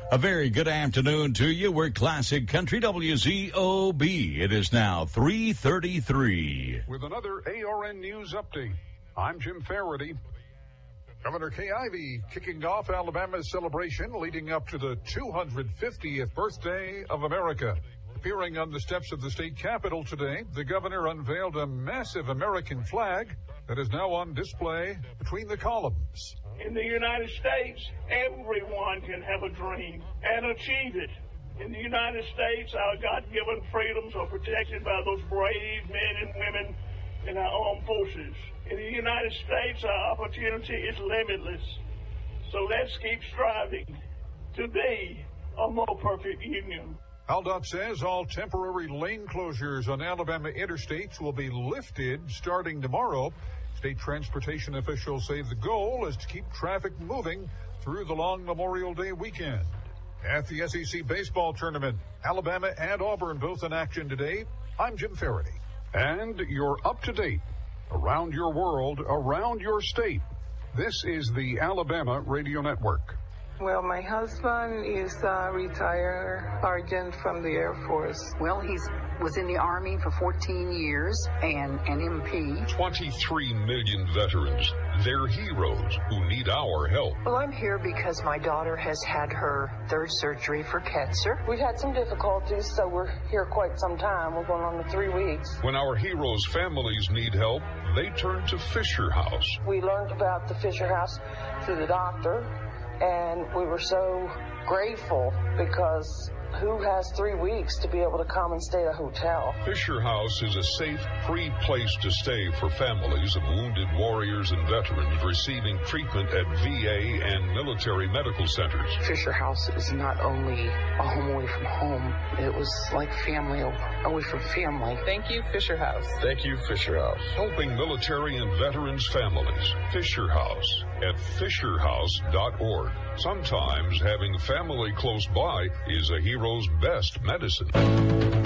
A very good afternoon to you. We're Classic Country WZOB. It is now 3:33. With another ARN News update, I'm Jim Faraday. Governor Kay Ivey kicking off Alabama's celebration leading up to the 250th birthday of America. Appearing on the steps of the state capitol today, the governor unveiled a massive American flag that is now on display between the columns. In the United States, everyone can have a dream and achieve it. In the United States, our God-given freedoms are protected by those brave men and women in our armed forces. In the United States, our opportunity is limitless. So let's keep striving to be a more perfect union. AlDOT says all temporary lane closures on Alabama interstates will be lifted starting tomorrow. State transportation officials say the goal is to keep traffic moving through the long Memorial Day weekend. At the SEC baseball tournament, Alabama and Auburn both in action today. I'm Jim Faraday. And you're up to date. Around your world, around your state. This is the Alabama Radio Network. Well, my husband is a retired sergeant from the Air Force. Well, he was in the Army for 14 years and an MP. 23 million veterans. They're heroes who need our help. Well, I'm here because my daughter has had her third surgery for cancer. We've had some difficulties, so we're here quite some time. We're going on to 3 weeks. When our heroes' families need help, they turn to Fisher House. We learned about the Fisher House through the doctor, and we were so grateful because who has 3 weeks to be able to come and stay at a hotel? Fisher House is a safe, free place to stay for families of wounded warriors and veterans receiving treatment at VA and military medical centers. Fisher House is not only a home away from home, it was like family away from family. Thank you, Fisher House. Thank you, Fisher House. Helping military and veterans families. Fisher House at fisherhouse.org. Sometimes having family close by is a hero's best medicine.